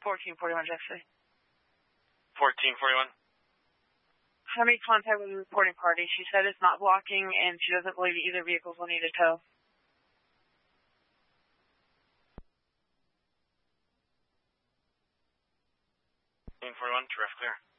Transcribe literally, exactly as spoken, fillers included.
fourteen forty-one, Jeffrey. fourteen forty-one. I made contact with the reporting party. She said it's not blocking, and she doesn't believe either vehicles will need a tow. fourteen forty-one, terrific, clear.